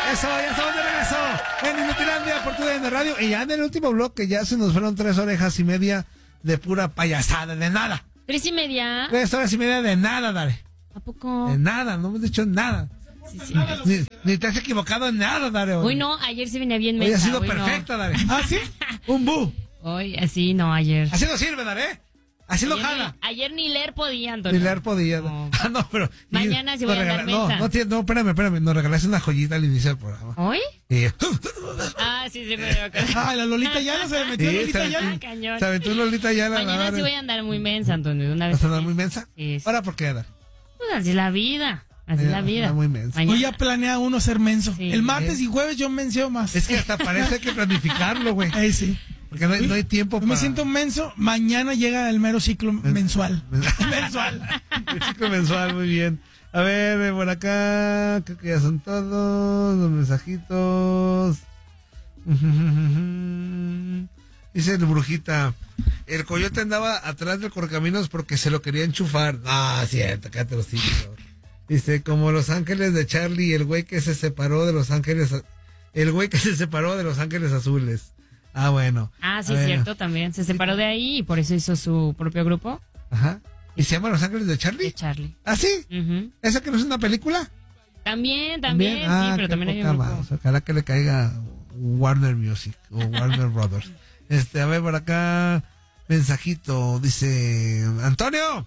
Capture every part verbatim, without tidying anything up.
Eso, ya estamos de regreso en Inutilandia por tu D N Radio. Y ya en el último bloque ya se nos fueron tres orejas y media de pura payasada, de nada. ¿Tres y media? Tres horas y media de nada, Dare. ¿A poco? De nada, no hemos dicho nada. Sí, sí. Ni, ni te has equivocado en nada, Dare. Uy, no, ayer se venía bien mensa. Hoy ha sido hoy perfecta, no. Dare. ¿Ah, sí? Un bu. Hoy, así no, ayer. Así no sirve, Dare. Así lo Ayer, jala. ni, ayer ni leer podía, Antonio. Ni leer podía. No. Ah, no, pero. Mañana se voy a andar No, mensa. no, no, espérame, espérame. Nos regalaste una joyita al inicio del programa. ¿Hoy? Y... Ah, sí, sí, me acuerdo. Ah, la Lolita Yala se metió Sí, Lolita se- Yala. Ah, cañón. Se aventó Lolita ya la Mañana sí voy a andar muy mensa, Antonio, de una vez. ¿Vas a andar muy mensa? Sí, sí. ¿Ahora por qué, Dare? Pues así es la vida. Así es la vida. Está muy mensa. Mañana- Hoy ya planea uno ser menso. Sí. El martes y jueves yo menseo más. Es que hasta parece que planificarlo, güey. Ahí sí. Porque no hay, no hay tiempo Yo para... me siento menso. Mañana llega el mero ciclo mensual. mensual. El ciclo mensual, muy bien. A ver, eh, por acá, creo que ya son todos los mensajitos. Dice el Brujita, el coyote andaba atrás del correcaminos porque se lo quería enchufar. Ah, cierto, cállate los hijos. Dice, como Los Ángeles de Charlie, el güey que se separó de Los Ángeles, el güey que se separó de Los Ángeles Azules. Ah, bueno. Ah, sí, A es ver. cierto, también. Se separó de ahí y por eso hizo su propio grupo. Ajá. ¿Y se llama Los Ángeles de De Charlie? Charlie. ¿Ah, sí? Ujú. ¿Esa que no es una película? También, también, Ah, sí, pero qué también hay poca un grupo. más. Ojalá que le caiga Warner Music o Warner Brothers. Este, a ver, por acá, mensajito, dice, Antonio,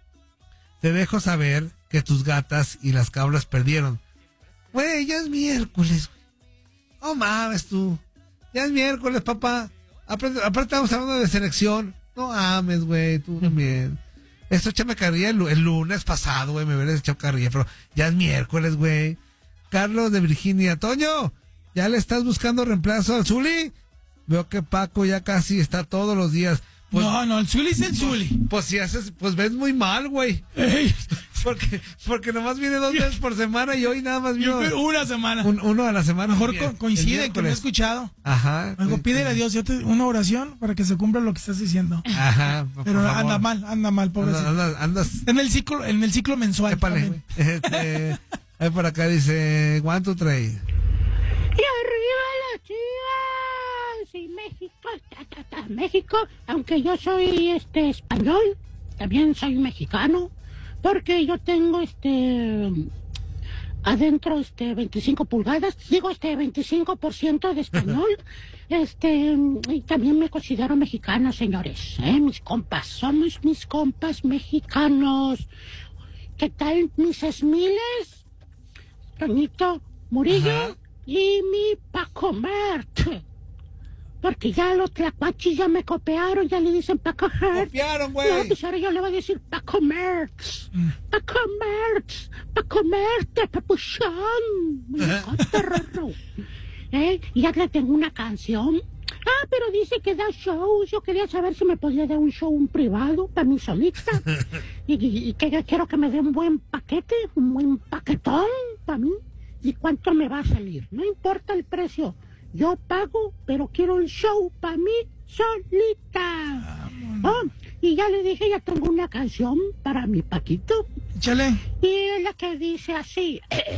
te dejo saber que tus gatas y las cabras perdieron. Güey, ya es miércoles, güey. Oh, mames tú. Ya es miércoles, papá. Aparte, aparte estamos hablando de selección. No ames, güey, tú también. Esto échame carrilla el, lu- el lunes pasado, güey, me hubieras echado carrilla, pero ya es miércoles, güey. Carlos de Virginia, Toño, ¿ya le estás buscando reemplazo al Zuli? Veo que Paco ya casi está todos los días. Pues, no, no, el Zuli es el Zuli. pues si haces, pues ves muy mal, güey. Ey, Porque, porque nomás viene dos veces por semana y hoy nada más yo vino creo una semana. un- uno a la semana. Mejor El co- coincide el que no he miércoles. escuchado. Ajá. Luego sí, pídele a sí. Dios yo te- una oración para que se cumpla lo que estás diciendo. Ajá. por Pero favor. anda mal, anda mal, pobrecito. Anda- andas, andas En el ciclo, en el ciclo mensual. Épale, también. güey. Este, ahí por acá dice, one, two, three. Y arriba las chivas y México, ta, ta, ta, México, aunque yo soy este español, también soy mexicano, porque yo tengo este adentro este veinticinco pulgadas, digo este veinticinco por ciento de español, este y también me considero mexicano, señores, ¿eh? Mis compas, somos mis compas mexicanos. ¿Qué tal mis esmiles? Toñito Murillo. Ajá. Y mi Paco Mert. Porque ya los tlacuachis ya me copiaron, ya le dicen Paco Mert. Copiaron, No, güey. pues ahora yo le voy a decir Paco Mertz. Paco Mertz. Paco Mertz, papuchón. Muñecote rorro. ¿Eh? Y ya le tengo una canción. Ah, pero dice que da shows. Yo quería saber si me podía dar un show un privado para mi solista. y, y- y que yo quiero que me dé un buen paquete, un buen paquetón para mí. ¿Y cuánto me va a salir? No importa el precio. Yo pago, pero quiero el show para mí solita. Oh, y ya le dije, ya tengo una canción para mi Paquito. Échale. Y es la que dice así.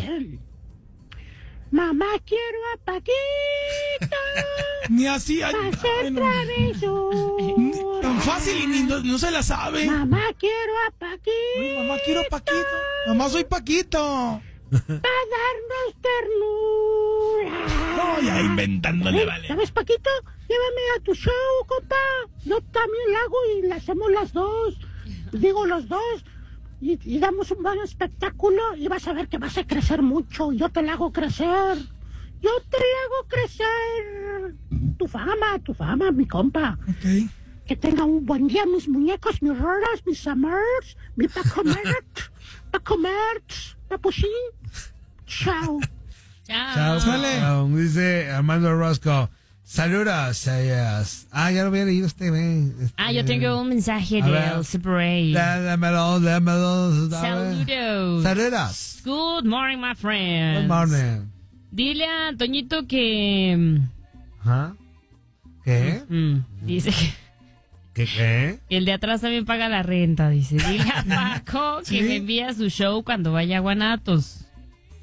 Mamá, quiero a Paquito Ni así. Ay, para ser ay, no. travesura. Tan fácil y ni no, no se la sabe. Mamá, quiero a Paquito Ay, mamá, quiero Paquito. Mamá, soy Paquito. para darnos ternura. No, ya inventándole, ¿Eh? vale. ¿Sabes, Paquito? Llévame a tu show, compa. Yo también la hago y la hacemos las dos. Digo, los dos. Y, y damos un buen espectáculo y vas a ver que vas a crecer mucho. Yo te la hago crecer. Yo te la hago crecer. Tu fama, tu fama, mi compa. Ok. Que tenga un buen día mis muñecos, mis roras, mis summers, mi Paco Mert, Paco Mert, Papuchín. Chao. Chao. Chao, Sale. chao. Dice Armando Orozco. Saludos, sayas. Ah, ya lo había leído este, güey. Este, Ah, yo tengo un mensaje a de ver. El Super dá- Dámelo, dámelo. dame. Saludos. Saludos. Good morning, my friends. Good morning. Dile a Toñito que... Ajá. ¿Qué? mm, dice que ¿Qué? ¿Qué? el de atrás también paga la renta, dice. Dile a Paco que Sí. me envía su show cuando vaya a Guanatos.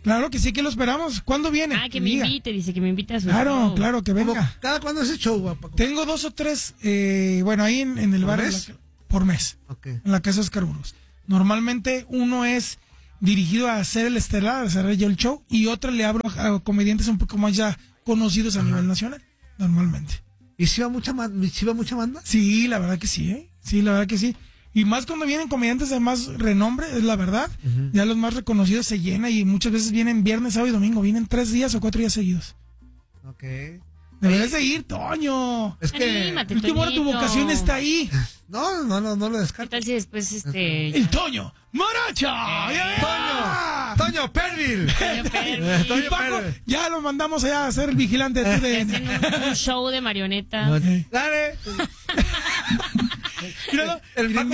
Claro que sí, que lo esperamos. ¿Cuándo viene? Ah, que me diga. invite, dice que me invite a su Claro, show. claro, que ¿Cómo? venga. ¿Cada cuándo es el show, Paco? Tengo dos o tres, eh, bueno, ahí en, en el ¿Por bar. mes? En la- por mes. Ok. En la Casa Oscar Burgos. Normalmente uno es dirigido a hacer el estelar, a hacer yo el show, y otro le abro a, a comediantes un poco más ya conocidos a Ajá. nivel nacional, normalmente. ¿Y si va mucha, ma- si va mucha banda? Sí, la verdad que sí, ¿eh? Sí, la verdad que sí. Y más cuando vienen comediantes de más renombre, es la verdad. Ujú. Ya los más reconocidos se llena y muchas veces vienen viernes, sábado y domingo. Vienen tres días o cuatro días seguidos. Ok. Deberías de ir, Toño. Es que... Anímate, El último hora tu Toñito. vocación está ahí. No, no, no, no lo ¿Qué descarto. tal si después este... El Toño. ¡Morocha! Eh, ¡Ya! Toño, Toño Perville. Toño Pervis. Toño Y Paco, Pervis. ya lo mandamos allá a ser el vigilante de T V N. Hacen un, un show de marioneta. Ok. Dale. Míralo. El Paco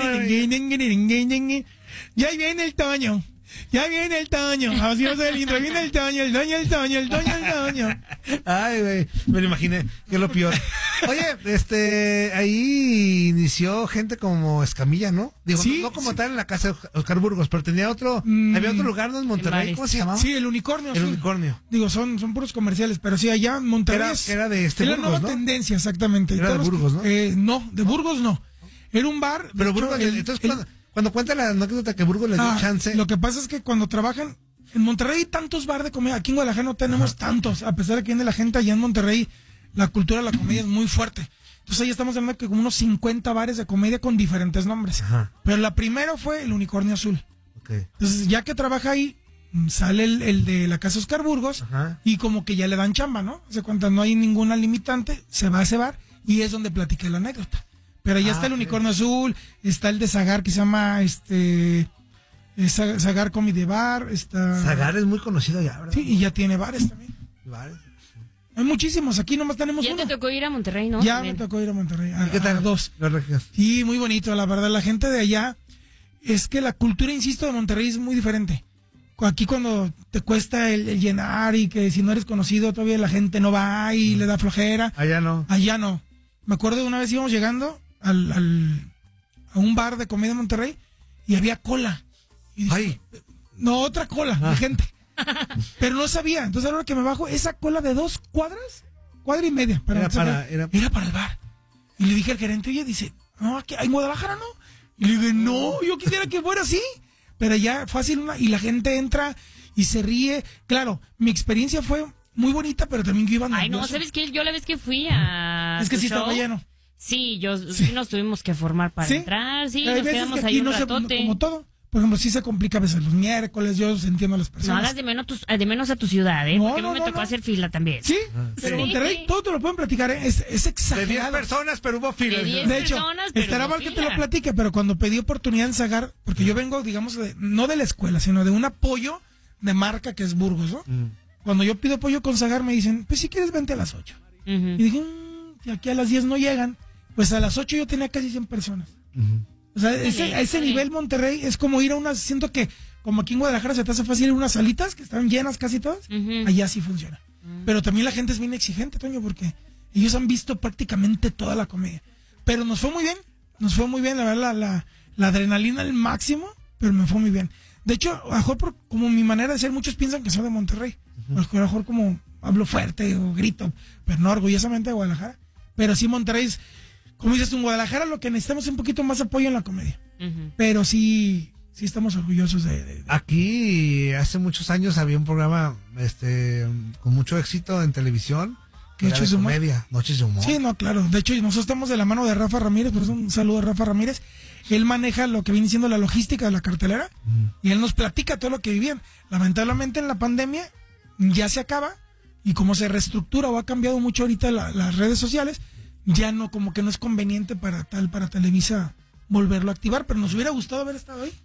moviendo- Ya viene el Toño. Ya viene el Toño. Así va a ser el intro. Viene el Toño, el Toño, el Toño, el Toño, el Toño. Ay, güey, me lo imaginé, que es lo peor. Oye, este, ahí inició gente como Escamilla, ¿no? Digo, Sí, no, no como sí. tal en la casa de Oscar Burgos, pero tenía otro, Mm. había otro lugar, ¿no? En Monterrey, bares. ¿cómo se llamaba? Sí, el unicornio. El azul. unicornio. Digo, son, son puros comerciales, pero sí, allá en Monterrey. Era- es- que era de este es la Burgos, nueva ¿no? tendencia, exactamente. Era de Todos los- Burgos, ¿no? Eh, no, de Burgos no. Era un bar. de Pero hecho, Burgos, el- entonces el- cuando, cuando cuenta la anécdota que Burgos le dio Ah, chance, Lo que pasa es que cuando trabajan en Monterrey hay tantos bares de comedia. Aquí en Guadalajara no tenemos tantos. A pesar de que viene la gente allá en Monterrey, la cultura de la comedia es muy fuerte. Entonces ahí estamos hablando que como unos cincuenta bares de comedia con diferentes nombres. Ajá. Pero la primera fue el Unicornio Azul. ok, Entonces ya que trabaja ahí, mm, sale el, el de la Casa Oscar Burgos ajá, y como que ya le dan chamba, ¿no? Se cuenta, no hay ninguna limitante, se va a ese bar y es donde platiqué la anécdota. Pero ya Ah, está el ok. Unicornio Azul, está el de Zagar que se llama este eh, Za- Zagar Comedy Bar, está... Zagar es muy conocido ya, ¿verdad? Sí, y ya tiene bares también. Vale. Hay muchísimos, aquí nomás tenemos Ya uno. te tocó ir a Monterrey, ¿no? Ya También. me tocó ir a Monterrey, a, ¿Y qué tal? a dos. Los regios. Sí, muy bonito, la verdad. La gente de allá, es que la cultura, insisto, de Monterrey es muy diferente. Aquí cuando te cuesta el, el llenar y que si no eres conocido todavía la gente no va y le da flojera. Allá no. Allá no. Me acuerdo de una vez íbamos llegando al, al- a un bar de comedia en Monterrey y había cola. Y dije, Ay, no, otra cola Ah. de gente. Pero no sabía. Entonces, a la hora que me bajo, esa cola de dos cuadras, cuadra y media. Para Era empezar, para- era- era para el bar. Y le dije al gerente, oye, dice, no, aquí en Guadalajara no. Y le dije, no, yo quisiera que fuera así. Pero ya fácil una, y la gente entra y se ríe. Claro, mi experiencia fue muy bonita, pero también yo iba Ay, no, nervioso. ¿sabes qué? Yo la vez que fui a... Es que tu sí show, estaba lleno. Sí, yo, Sí. sí nos tuvimos que formar para ¿Sí? entrar. Sí, Hay nos veces quedamos que ahí aquí un no se, ratote. como todo. Por ejemplo, sí se complica a veces los miércoles, yo entiendo a las No personas. hagas de menos, tus- de menos a tu ciudad, ¿eh? No, Porque a no, mí me no, tocó no. hacer fila también. Sí, pero Sí. Monterrey, todo te lo pueden platicar, ¿eh? es, es de diez exagerado. personas, pero hubo fila. De diez De hecho, personas, pero estará no mal que te fila. lo platique, pero cuando pedí oportunidad en Zagar, porque yo vengo, digamos, de- no de la escuela, sino de un apoyo de marca que es Burgos, ¿no? Mm. Cuando yo pido apoyo con Zagar me dicen, pues si quieres vente a las ocho. Ujú. Y dije, "Mm, si aquí a las diez no llegan, pues a las ocho yo tenía casi cien personas. Ujú. O sea, Está ese, bien, a ese está bien. nivel Monterrey es como ir a unas, siento que como aquí en Guadalajara se te hace fácil ir a unas salitas que están llenas casi todas, Ujú. allá sí funciona. Pero también la gente es bien exigente, Toño, porque ellos han visto prácticamente toda la comedia. Pero nos fue muy bien, nos fue muy bien, la verdad, la, la, la adrenalina al máximo, pero me fue muy bien. De hecho, a lo mejor por como mi manera de ser, muchos piensan que soy de Monterrey. A lo mejor- a lo mejor como hablo fuerte o grito, pero no orgullosamente de Guadalajara. Pero sí Monterrey es, como dices tú, en Guadalajara lo que necesitamos es un poquito más apoyo en la comedia. Ujú. Pero sí, sí estamos orgullosos de... de- de- Aquí hace muchos años había un programa este con mucho éxito en televisión que era Noches de de Humor. comedia, Noches de Humor. Sí, no, claro. De hecho, nosotros estamos de la mano de Rafa Ramírez, por eso un saludo a Rafa Ramírez. Él maneja lo que viene siendo la logística de la cartelera y él nos platica todo lo que vivían. Lamentablemente en la pandemia ya se acaba y como se reestructura o ha cambiado mucho ahorita la- las redes sociales, ya no, como que no es conveniente para tal, para Televisa volverlo a activar, pero nos hubiera gustado haber estado ahí.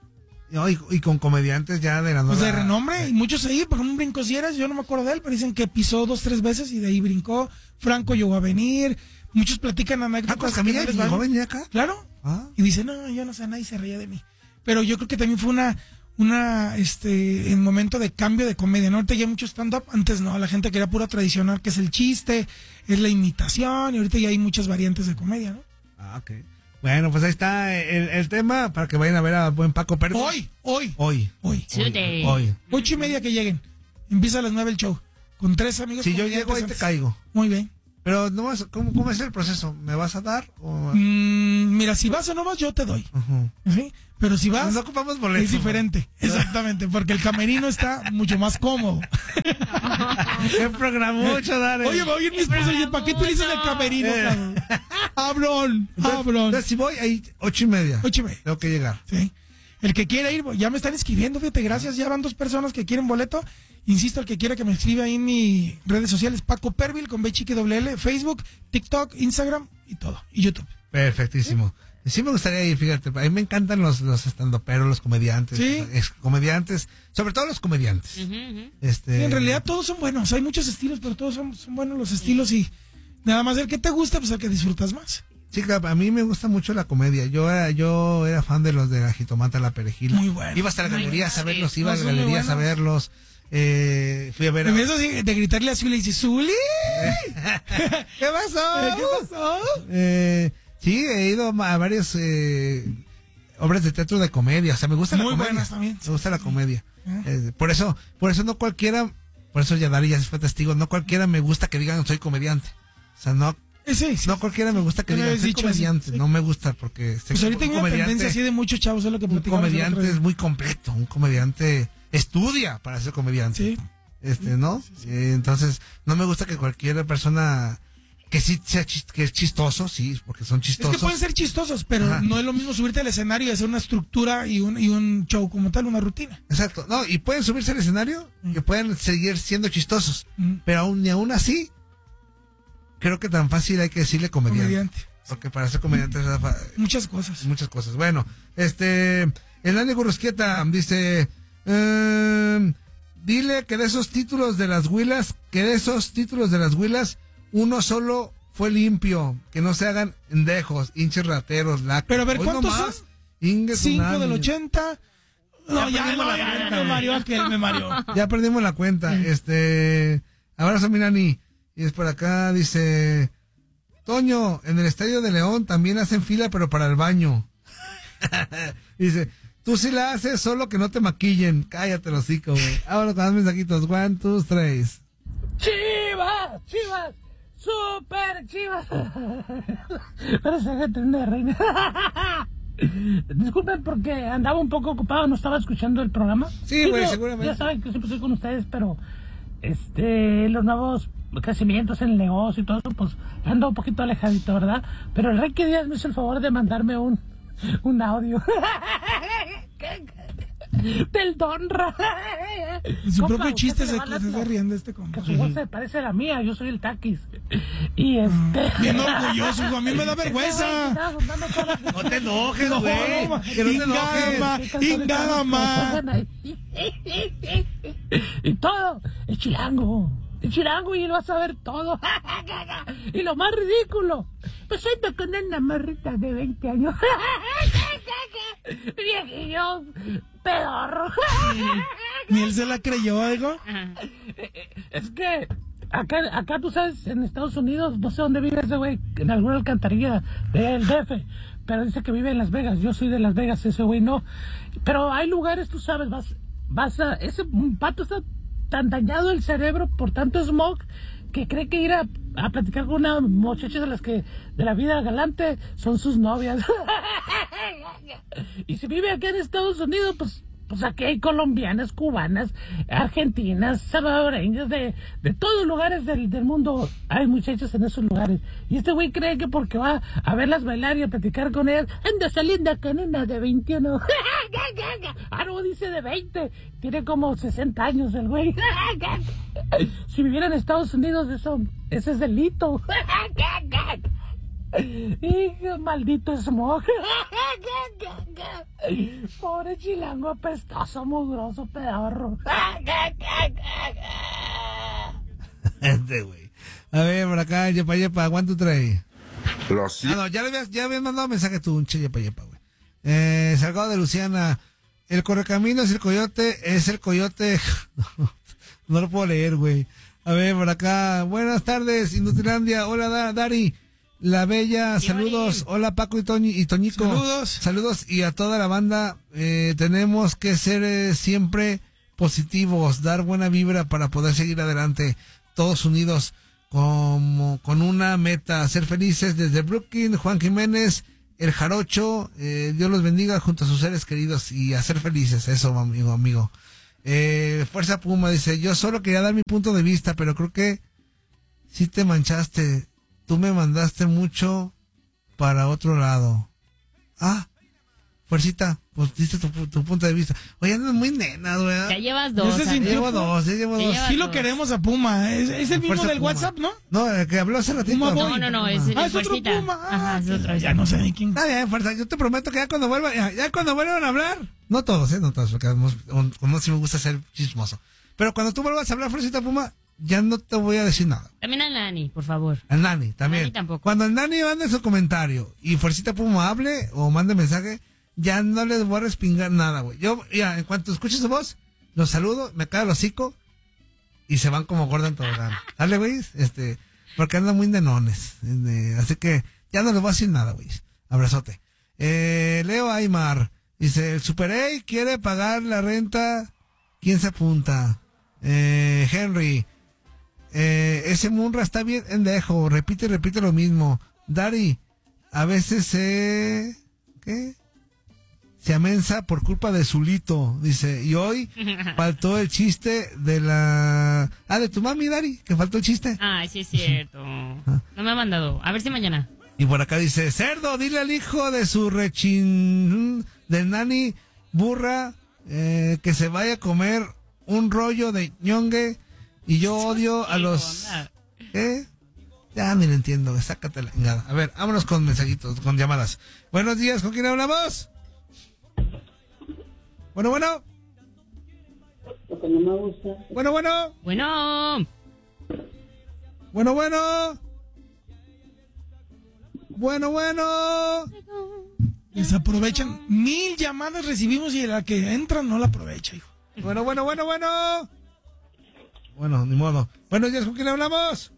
No, y, y con comediantes ya de la nueva... Pues de renombre, y muchos ahí, por ejemplo, un Brincosieras, yo no me acuerdo de él, pero dicen que pisó dos, tres veces y de ahí brincó. Franco llegó a venir, muchos platican Ah, anécdotas. con que Camila no les llegó a valen. venir acá. Claro. Ah. Y dice, no, yo no sé, nadie se reía de mí. Pero yo creo que también fue una, una, este, en momento de cambio de comedia, ¿no? Ahorita ya hay mucho stand-up, antes no, la gente quería pura tradicional, que es el chiste, es la imitación, y ahorita ya hay muchas variantes de comedia, ¿no? Ah, ok. Bueno, pues ahí está el, el tema para que vayan a ver a buen Paco Pérez. Hoy, hoy, Hoy. hoy. Today. Hoy. Ocho y media que lleguen. Empieza a las nueve el show. Con tres amigos. Si yo comediantes llego ahí te antes. caigo. Muy bien. Pero no vas, ¿cómo, ¿cómo es el proceso? ¿Me vas a dar? O... Mm, mira, si vas o no vas, yo te doy. Ujú. ¿Sí? Pero si vas, No ocupamos boletos. es diferente. Exactamente, porque el camerino está mucho más cómodo. ¿Qué programucho, Dale? Oye, va a oír mi esposa y ¿para qué tú dices el camerino, Eh. cabrón? Hablón, Entonces, hablón. entonces, si voy, ahí ocho y media. Ocho y media. Tengo que llegar. Sí. El que quiera ir, ya me están escribiendo, fíjate, gracias. Ya van dos personas que quieren boleto. Insisto, el que quiera que me escriba ahí en mis redes sociales, Paco Pervil con B chique doble L, Facebook, TikTok, Instagram y todo. Y YouTube. Perfectísimo. Sí me gustaría ir, fíjate. A mí me encantan los, los estandoperos, los comediantes. Sí. Es, comediantes, sobre todo los comediantes. Ujú, ujú. Este, Sí, en realidad todos son buenos. Hay muchos estilos, pero todos son, son buenos los estilos y nada más el que te gusta, pues el que disfrutas más. Sí, claro, a mí me gusta mucho la comedia. Yo era, yo era fan de los de la jitomata, la perejila. Muy bueno. Iba hasta la Muy galería a bueno. verlos, Sí, iba a no, la son muy galería a buenos. verlos. Eh, fui a ver. En A... eso sí, de gritarle a Zuli y dice, ¿Zuli? ¿Qué pasó? ¿Qué pasó? Eh, sí, he ido a varias eh, obras de teatro de comedia. O sea, me gusta la Muy comedia. buenas también. Me gusta la comedia. Ah. Eh, por eso, por eso no cualquiera, por eso Yadari ya fue testigo, no cualquiera me gusta que digan soy comediante. O sea, no, Eh, Sí, sí. no cualquiera me gusta que Te lo digan habías soy dicho comediante. así, sí. No me gusta porque sé Pues que ahorita hay un una tendencia comediante, así de muchos chavos, es lo que un platicamos el otro comediante día. es muy completo. Un comediante estudia para ser comediante. Sí. Este, ¿no? Eh, entonces, no me gusta que cualquier persona que sí sea chis- que es chistoso, sí, porque son Es chistosos. que pueden ser chistosos, pero Ajá. no es lo mismo subirte al escenario y hacer una estructura y un, y un show como tal, una rutina. Exacto. No, y pueden subirse al escenario, que pueden seguir siendo chistosos, Mm. pero aún ni aún así, creo que tan fácil hay que decirle comediante. Comediante. Porque para ser comediante es fa- Muchas cosas. muchas cosas. Bueno, este, el Dani Gurrusquieta dice, ehm, dile que de esos títulos de las huilas, que de esos títulos de las huilas, uno solo fue limpio, que no se hagan endejos, hinches rateros, lacros. Pero a ver, Hoy ¿cuántos nomás, son? Ingue su Cinco madre. del ochenta. No, Ya ya, perdimos no, la ya, cuenta, me güey. mareó aquel, me mareó. Ya perdimos la cuenta. Este, abrazo, mi Nani. Y es por acá, dice, Toño, en el Estadio de León también hacen fila, pero para el baño. Dice, tú sí la haces, solo que no te maquillen. Cállate los hocico, güey. Ahora con los mensajitos. One, two, tres. ¡Chivas! ¡Chivas! ¡Super chivas! Parece que tengo una reina. Disculpen porque andaba un poco ocupado, no estaba escuchando el programa. Sí, güey, Digo, seguramente. Ya saben que siempre estoy con ustedes, pero este, los nuevos crecimientos en el negocio y todo eso, pues ando un poquito alejadito, ¿verdad? Pero el Rey que Díaz me hizo el favor de mandarme un, un audio. Del Donra. Su Compa, propio usted chiste le se, va se a está la- riendo este compa. que su voz se parece a la mía, yo soy el Taquis. Y este... Bien orgulloso, a mí me da vergüenza. No te enojes, No, güey. no, Que no te Ingama, enojes. Ingama. Y todo, es chilango. Es chilango y lo vas a ver todo. Y lo más ridículo, pues ando con una morrita de veinte años. Viejillo, pedorro. Ni él se la creyó, algo. Ajá. Es que acá, acá tú sabes, en Estados Unidos, no sé dónde vive ese güey, en alguna alcantarilla del D F, pero dice que vive en Las Vegas. Yo soy de Las Vegas, ese güey no. Pero hay lugares, tú sabes, vas, vas a, ese pato está tan dañado el cerebro por tanto smog que cree que ir a, a platicar con una muchacha de las que de la vida galante son sus novias. Y si vive aquí en Estados Unidos, pues pues aquí hay colombianas, cubanas, argentinas, salvadoreñas, de, de todos lugares del, del mundo hay muchachos en esos lugares. Y este güey cree que porque va a verlas bailar y a platicar con ellas, anda saliendo con una de veintiuno. Ah, no, dice de veinte. Tiene como sesenta años el güey. Si viviera en Estados Unidos, eso, ese es delito. Hijo, maldito smog. Pobre chilango apestoso, mugroso, pedorro. Este, güey. A ver, por acá, yepa, yepa, one, two, three. Lo Ah, siento. no, ya le habías, ya habías mandado mensaje tú, un che, yepa, yepa, güey. Eh, Salgado de Luciana. El correcaminos y el coyote es el coyote. No lo puedo leer, güey. A ver, por acá. Buenas tardes, Inutilandia. Hola, Da- Dari. La Bella, Sí, saludos. Marín. Hola Paco y, Toñi, y Toñico. Saludos. Saludos y a toda la banda. Eh, tenemos que ser eh, siempre positivos, dar buena vibra para poder seguir adelante, todos unidos como con una meta, ser felices. Desde Brooklyn, Juan Jiménez, el Jarocho, eh, Dios los bendiga junto a sus seres queridos y a ser felices, eso amigo, amigo. Eh, Fuerza Puma dice, yo solo quería dar mi punto de vista, pero creo que sí te manchaste, tú me mandaste mucho para otro lado. Ah, Fuercita, pues diste tu, tu punto de vista. Oye, andas muy nena, güey. Ya llevas dos. Ese Ya Alex. llevo dos, ya llevo Ya dos. llevas Sí lo dos. queremos a Puma. Es, es el mismo Fuerza del Puma. WhatsApp, ¿no? No, el que habló hace ratito. Puma No, Boy. no, no, es el Ah, es otro Fuercita. Puma. Ajá, es otro. Ya no sé ni quién. Está bien, Fuerza. Yo te prometo que ya cuando vuelva, ya, ya cuando vuelvan a hablar, no todos, eh, no todos, porque además, un- como si me gusta ser chismoso. Pero cuando tú vuelvas a hablar, Fuercita Puma, ya no te voy a decir nada. También a Nani, por favor. Al Nani, también. Nani tampoco. Cuando el Nani mande su comentario y Fuercita Puma hable o mande mensaje, ya no les voy a respingar nada, güey. Yo, ya, en cuanto escuche su voz, los saludo, me cae el hocico y se van como gordo en tobogán. Dale, güey, este, porque andan muy nenones. eh, así que ya no les voy a decir nada, güey. Abrazote. Eh, Leo Aymar dice, el Super A quiere pagar la renta, ¿quién se apunta? Eh, Henry, eh, ese Munra está bien endejo, repite y repite lo mismo. Dari, a veces se... ¿Qué? Se amensa por culpa de Zulito, dice. Y hoy faltó el chiste de la... Ah, de tu mami, Dari, que faltó el chiste. Ay, sí es cierto. No me ha mandado. A ver si mañana. Y por acá dice, cerdo, dile al hijo de su rechin... del Nani, burra, eh, que se vaya a comer un rollo de ñongue. Y yo odio a los... ¿Eh? Ya ni le entiendo, sácate la chingada. A ver, vámonos con mensajitos, con llamadas. Buenos días, ¿con quién hablamos? Bueno, bueno. Bueno, bueno. Bueno. Bueno, bueno. Bueno, bueno. Desaprovechan. Mil llamadas recibimos y la que entra no la aprovecha, hijo. Bueno, bueno, bueno, bueno. Bueno, ni modo. Buenos días, ¿con quién hablamos?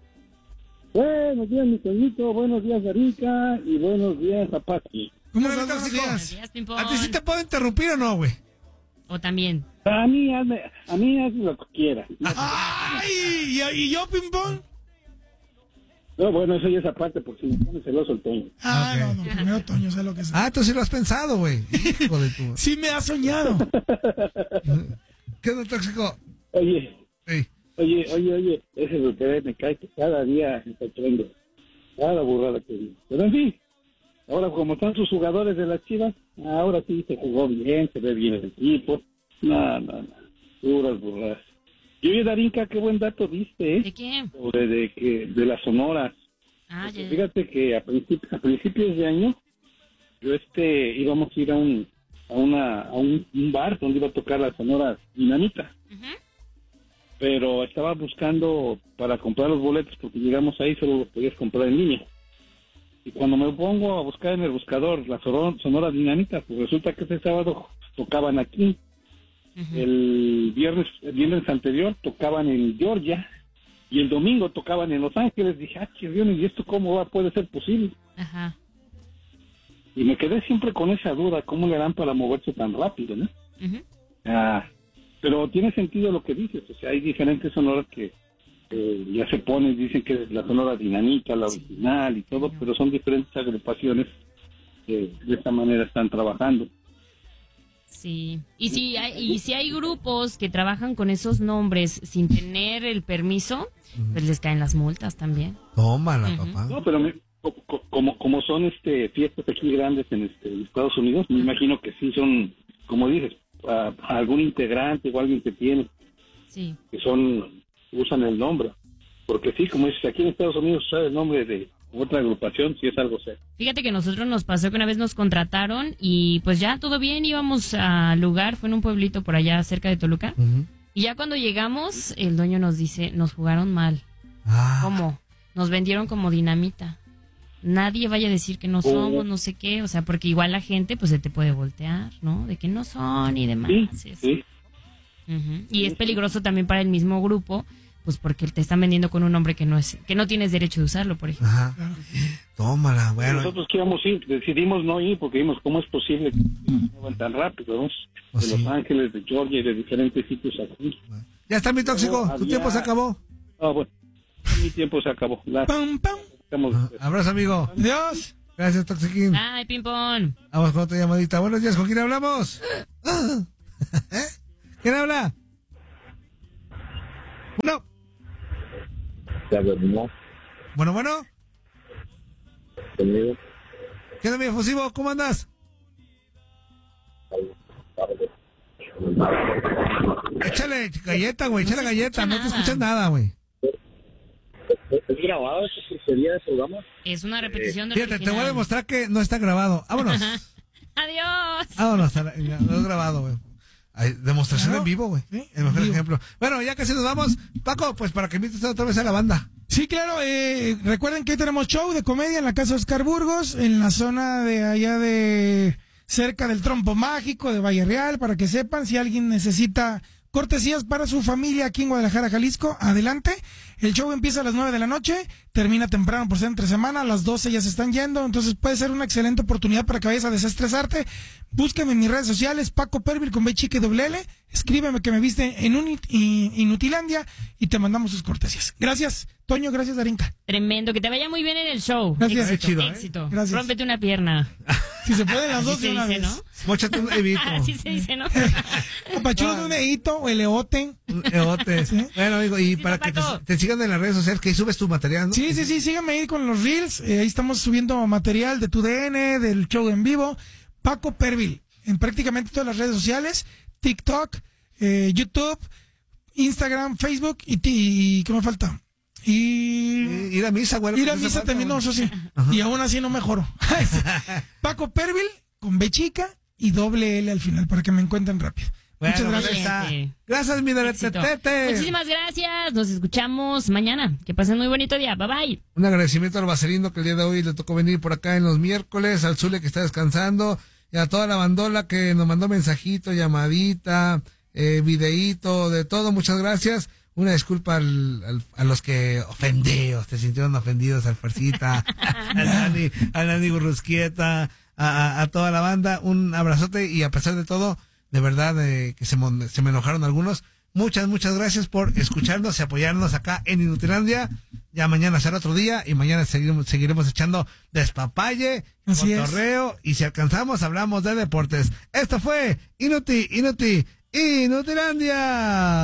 Buenos días, mi Toñito, buenos días, Arica, y buenos días, Zapati. ¿Cómo Buenos estás, días. Tóxico? Buenos días, Pimpón. ¿A ti sí te puedo interrumpir o no, güey? O también. A mí, hazme, a mí haz lo que quiera. ¡Ay! ¿Y, y yo, ping-pong? No, bueno, eso ya es aparte, porque si me pones celoso el Toño. Ah, Ok. no, no, primero Toño, sé lo que es. Ah, tú sí lo has pensado, güey. Hijo de tu... Sí me ha soñado. ¿Qué onda, tóxico? Oye, Ey. oye, oye, oye, ese Duterte me cae que cada día me sorprende. Cada burrada que digo. Pero en fin, ahora como están sus jugadores de las Chivas, ahora sí se jugó bien, se ve bien el equipo. No, no, no, puras burradas. Y oye, Darinka, qué buen dato diste, ¿eh? ¿De qué? Sobre de que de las sonoras. Ah, Porque ya. fíjate que a, principi- a principios de año yo este íbamos a ir a un a una a un, un bar donde iba a tocar la Sonora Dinamita, Ujú. pero estaba buscando para comprar los boletos porque llegamos ahí solo los podías comprar en línea. Y cuando me pongo a buscar en el buscador la Sonora, Sonora Dinamita, pues resulta que ese sábado tocaban aquí. Ujú. El viernes el viernes anterior tocaban en Georgia y el domingo tocaban en Los Ángeles. Dije, ah, chirriones, ¿y esto cómo va, puede ser posible? Ajá. Y me quedé siempre con esa duda, ¿cómo le harán para moverse tan rápido, no? Ujú. Ah, pero tiene sentido lo que dices, o sea, hay diferentes sonoras que eh, ya se ponen, dicen que es la Sonora Dinamita, la original y todo, pero son diferentes agrupaciones que de esta manera están trabajando. Sí. Y si hay, y si hay grupos que trabajan con esos nombres sin tener el permiso, pues les caen las multas también. Tómala, Ujú. papá. No, pero me- co- co- como como son este fiestas aquí grandes en, este, en Estados Unidos, me imagino que sí son, como dices, a- a algún integrante o alguien que tiene, Sí. que son, usan el nombre. Porque sí, como dices, aquí en Estados Unidos usar el nombre de otra agrupación sí es algo serio. Fíjate que nosotros nos pasó que una vez nos contrataron y pues ya todo bien, íbamos al lugar, fue en un pueblito por allá cerca de Toluca. Ujú. Y ya cuando llegamos, el dueño nos dice, nos jugaron mal. Ah, ¿Cómo? Nos vendieron como dinamita. Nadie vaya a decir que no somos, no sé qué, o sea, porque igual la gente pues se te puede voltear, ¿no? De que no son y demás. Sí, eso. sí. Ujú. Y es peligroso también para el mismo grupo, pues porque te están vendiendo con un nombre que no es, que no tienes derecho de usarlo, por ejemplo. Ajá. Tómala, bueno. Nosotros que íbamos a ir, decidimos no ir porque vimos cómo es posible que muevan tan rápido, ¿no? Pues De sí. Los Ángeles, de Georgia y de diferentes sitios aquí. Ya está mi tóxico, No, tu había- tiempo se acabó. Ah, bueno, mi tiempo se acabó. La- Pam, pam. estamos- Abrazo, amigo. Adiós. Gracias, Toxiquín. Ay, ping-pong. Vamos con otra llamadita. Buenos días, ¿con quién hablamos? ¿Eh? ¿Quién habla? Bueno. Bueno, bueno. ¿Qué onda, mi efusivo? ¿Cómo andas? Échale galleta, güey, échale galleta. No te escuchas nada, güey. ¿Es grabado esa porquería de programa? Es una repetición del Fíjate, te voy a original. demostrar que no está grabado. Vámonos. Adiós. Vámonos. a la- No es grabado, güey. Hay demostración Claro. en vivo, güey. Sí, El mejor en vivo. ejemplo. Bueno, ya casi nos vamos. Paco, pues para que invites otra vez a la banda. Sí, claro. Eh, recuerden que hoy tenemos show de comedia en la casa Oscar Burgos, en la zona de allá de cerca del Trompo Mágico de Valle Real, para que sepan si alguien necesita cortesías para su familia aquí en Guadalajara, Jalisco, adelante. El show empieza a las nueve de la noche, termina temprano por ser entre semana, a las doce ya se están yendo, entonces puede ser una excelente oportunidad para que vayas a desestresarte. Búsqueme en mis redes sociales, Paco Pervil con B chica y doble L, escríbeme que me viste en Unit- in- Inutilandia y te mandamos sus cortesías. Gracias, Toño, gracias, Darinka. Tremendo, que te vaya muy bien en el show. Gracias. Éxito, Qué chido, ¿eh? éxito. Gracias. Rómpete una pierna. Si se pueden las Así dos se de una dice, vez. ¿no? Móchate un evito. Así se dice, ¿no? Pachulo de un eito o el eote. Un eote. Sí. Bueno, amigo, y Sí, para que te, Paco. te sigan en las redes sociales, que ahí subes tu material, ¿no? Sí, sí, sí, síganme ahí con los reels. Eh, ahí estamos subiendo material de tu D N, del show en vivo. Paco Pervil, en prácticamente todas las redes sociales, TikTok, eh, YouTube, Instagram, Facebook y, ti- y ¿qué me falta? Y Y- Ir a misa, güey. ir a ¿qué te misa falta, también, no, güey? eso sí. Y aún así no mejoro. Paco Pervil con B chica y doble L al final para que me encuentren rápido. Bueno, Muchas pues gracias. ahí está. Gracias, mi Éxito. deretetete. Muchísimas gracias. Nos escuchamos mañana. Que pasen muy bonito día. Bye bye. Un agradecimiento al Vaselino que el día de hoy le tocó venir por acá en los miércoles, al Zule que está descansando, y a toda la bandola que nos mandó mensajito, llamadita, eh, videíto, de todo. Muchas gracias. Una disculpa al, al- a los que ofendidos, te sintieron ofendidos, al Farcita, al Nani, al Nani Gurrusquieta, a, a, a toda la banda. Un abrazote y a pesar de todo, de verdad eh, que se, mon- se me enojaron algunos. Muchas, muchas gracias por escucharnos y apoyarnos acá en Inutilandia. Ya mañana será otro día y mañana seguiremos, seguiremos echando despapalle, Así es. cotorreo y si alcanzamos hablamos de deportes. Esto fue Inuti, Inuti, Inutilandia.